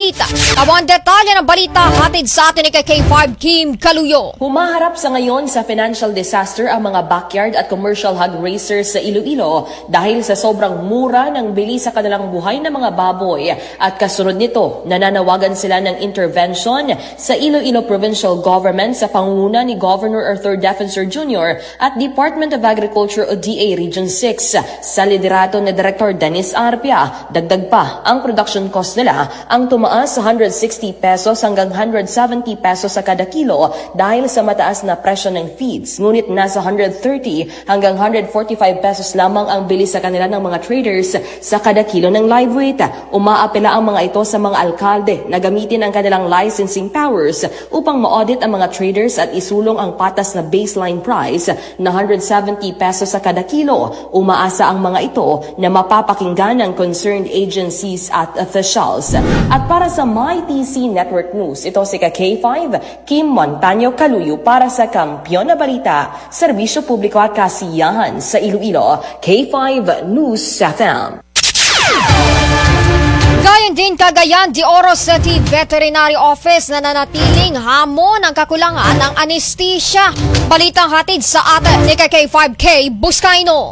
update. Ang detalye ng balita hatid sa atin ni K5 Kim Kaluyo. Humaharap sa ngayon sa financial disaster ang mga backyard at commercial hog raisers sa Iloilo dahil sa sobrang mura ng bili sa kanilang buhay ng mga baboy. At kasunod nito, nananawagan sila ng intervention sa Iloilo Provincial Government sa pangunguna ni Governor Arthur Defensor Jr. at Department of Agriculture o DA Region 6. Sa liderato ni Director Dennis Arpia, dagdag pa ang production cost nila ang tumaas sa 160 pesos hanggang 170 pesos sa kada kilo dahil sa mataas na presyo ng feeds. Ngunit nasa 130 hanggang 145 pesos lamang ang bili sa kanila ng mga traders sa kada kilo ng live weight. Umaapela ang mga ito sa mga alkalde na gamitin ang kanilang licensing powers upang ma-audit ang mga traders at isulong ang patas na baseline price na 170 pesos sa kada kilo. Umaasa ang mga ito na mapapakinggan ng concerned agencies at officials. At para sa MyTC Network News, ito si K5 Kim Montaño Kaluyo para sa Kampiyon na Balita, Serbisyo Publiko at Kasiyahan sa Iloilo, K5 News FM. Gayon din Cagayan de Oro City Veterinary Office na nanatiling hamon ang kakulangan ng anesthesia. Balitang hatid sa atin ni K5K Buscaino.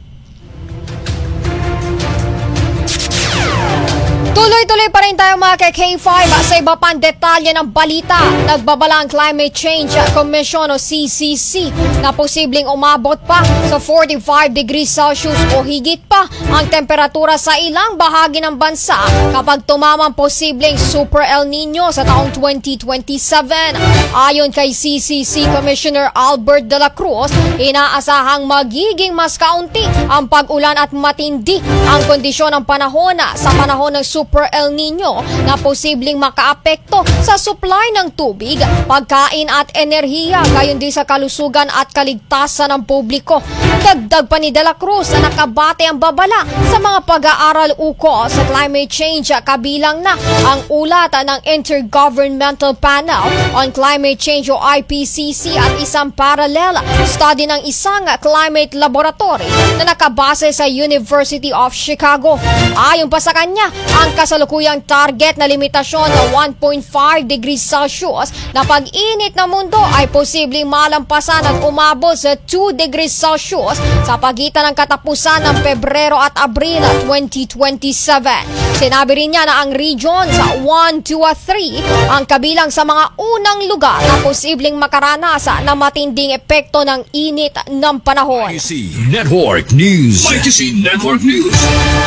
Tuloy-tuloy pa rin tayo mga K5 sa iba pang detalye ng balita. Nagbabala ang Climate Change Commission o CCC na posibleng umabot pa sa 45 degrees Celsius o higit pa ang temperatura sa ilang bahagi ng bansa kapag tumamang posibleng Super El Nino sa taong 2027. Ayon kay CCC Commissioner Albert de la Cruz, inaasahang magiging mas kaunti ang pag-ulan at matindi ang kondisyon ng panahon sa panahon ng Super El Nino na posibleng makaapekto sa supply ng tubig, pagkain at enerhiya, gayon din sa kalusugan at kaligtasan ng publiko. Dagdag pa ni De La Cruz na nakabate ang babala sa mga pag-aaral ukol sa climate change, kabilang na ang ulat ng Intergovernmental Panel on Climate Change o IPCC at isang parallel study ng isang climate laboratory na nakabase sa University of Chicago. Ayon pa sa kanya, ang kasalukuyang target na limitasyon na 1.5 degrees Celsius na pag-init ng mundo ay posibleng malampasan at umabot sa 2 degrees Celsius sa pagitan ng katapusan ng Pebrero at Abril 2027. Sinabi rin niya na ang region sa 1, 2 at 3 ang kabilang sa mga unang lugar na posibleng makaranas ng matinding epekto ng init ng panahon. MyTC Network News. MyTC Network News.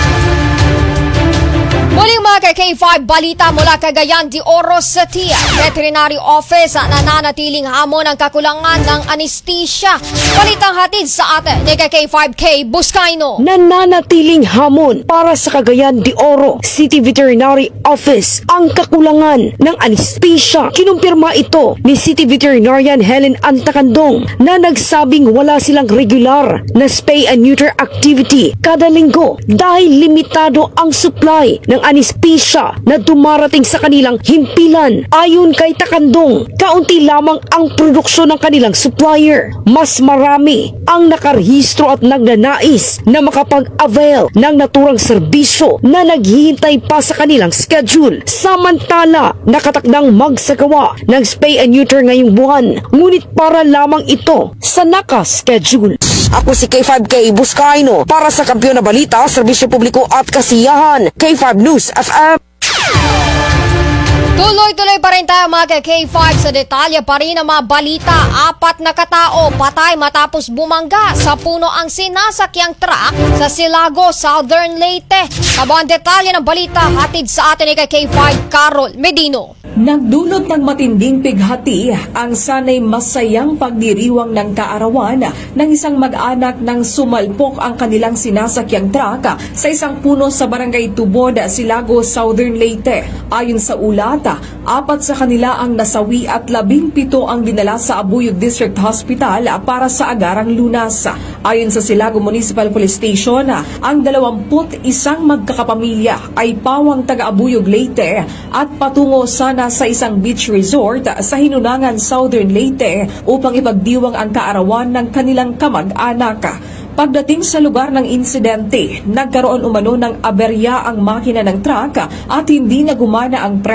Muling mga K5 balita mula Cagayan de Oro City Veterinary Office na nananatiling hamon ang kakulangan ng anesthesia. Balitang hatid sa atin ni K5K Buscaino. Nananatiling hamon para sa Cagayan de Oro City Veterinary Office ang kakulangan ng anesthesia. Kinumpirma ito ni City Veterinarian Helen Antacandong na nagsabing wala silang regular na spay and neuter activity kada linggo dahil limitado ang supply ng anesthesia na dumarating sa kanilang himpilan. Ayon kay Takandong, kaunti lamang ang produksyon ng kanilang supplier. Mas marami ang nakarehistro at nagnanais na makapag-avail ng naturang serbisyo na naghihintay pa sa kanilang schedule. Samantala, nakatakdang magsagawa ng spay and neuter ngayong buwan, ngunit para lamang ito sa naka-schedule. Ako si K5K Buscaino para sa Kampiyon na Balita, Serbisyo Publiko at Kasiyahan, K5 News FM. Tuloy-tuloy pa rin tayo mga K5 sa detalye pa rin ang mga balita. 4 na katao patay matapos bumangga sa puno ang sinasakyang truck sa Silago, Southern Leyte. Ang detalye ng balita hatid sa atin ni K5 Carol Medino. Nagdulot ng matinding pighati ang sanay masayang pagdiriwang ng kaarawan ng isang mag-anak nang sumalpok ang kanilang sinasakyang truck sa isang puno sa barangay Tubod, Silago, Southern Leyte. Ayon sa ulat, 4 sa kanila ang nasawi at 17 ang dinala sa Abuyog District Hospital para sa agarang lunas. Ayon sa Silago Municipal Police Station, ang 21 magkakapamilya ay pawang taga-Abuyog Leyte at patungo sana sa isang beach resort sa Hinunangan, Southern Leyte upang ipagdiwang ang kaarawan ng kanilang kamag-anak. Pagdating sa lugar ng insidente, nagkaroon umano ng aberya ang makina ng truck at hindi na gumana ang